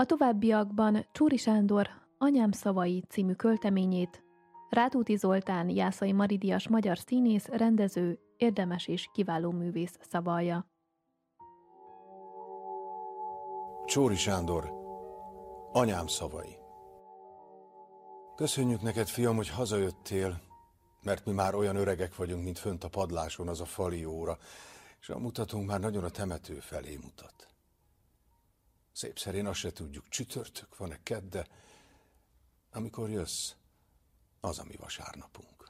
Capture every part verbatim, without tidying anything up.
A továbbiakban Csury Sándor Anyám szavai című költeményét Rátóti Zoltán Jászai Maridias magyar színész, rendező, érdemes és kiváló művész szavalja. Csury Sándor, Anyám szavai. Köszönjük neked, fiam, hogy hazajöttél, mert mi már olyan öregek vagyunk, mint fönt a padláson az a fali óra, és a mutatónk már nagyon a temető felé mutat. Szép szerén azt se tudjuk, csütörtök van-e, kedde, amikor jössz, az a mi vasárnapunk.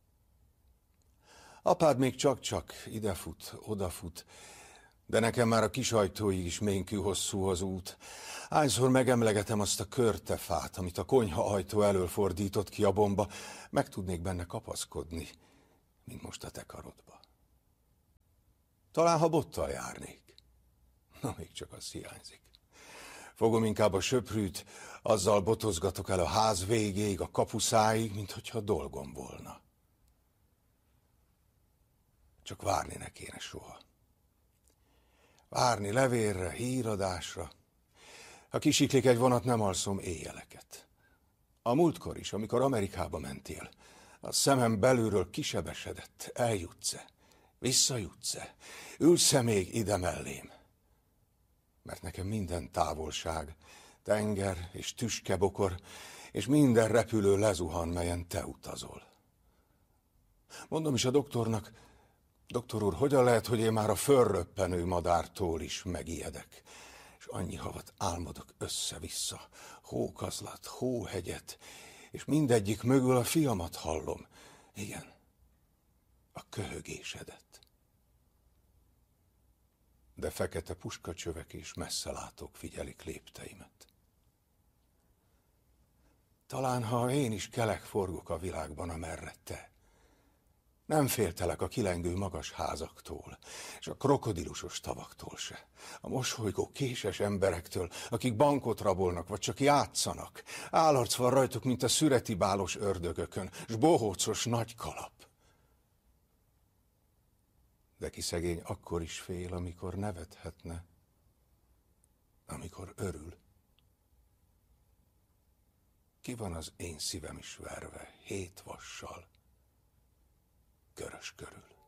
Apád még csak-csak idefut, odafut, de nekem már a kis ajtóig is ménkű hosszú az út. Hányszor megemlegetem azt a körtefát, amit a konyha ajtó elől fordított ki a bomba, meg tudnék benne kapaszkodni, mint most a te karodba. Talán, ha bottal járnék. Na, még csak az hiányzik. Fogom inkább a söprűt, azzal botozgatok el a ház végéig, a kapuszáig, mint hogyha dolgom volna. Csak várni ne kéne soha. Várni levélre, híradásra. Ha kisiklik egy vonat, nem alszom éjjeleket. A múltkor is, amikor Amerikába mentél, a szemem belülről kisebesedett. Eljutsz-e? Visszajutsz-e? Ülsz-e még ide mellém? Mert nekem minden távolság, tenger és tüskebokor, és minden repülő lezuhan, melyen te utazol. Mondom is a doktornak, doktor úr, hogyan lehet, hogy én már a fölröppenő madártól is megijedek, és annyi havat álmodok össze-vissza, hókazlat, hóhegyet, és mindegyik mögül a fiamat hallom. Igen, a köhögésedet. De fekete puskacsövek és messzelátók figyelik lépteimet. Talán, ha én is kelek forgok a világban, amerre te. Nem féltelek a kilengő magas házaktól, és a krokodilusos tavaktól se. A mosolygó késes emberektől, akik bankot rabolnak, vagy csak játszanak. Állarc van rajtuk, mint a szüreti bálos ördögökön, s bohócos nagy kalap. De ki szegény akkor is fél, amikor nevethetne, amikor örül. Ki van az én szívem is verve, hét vassal, körös körül.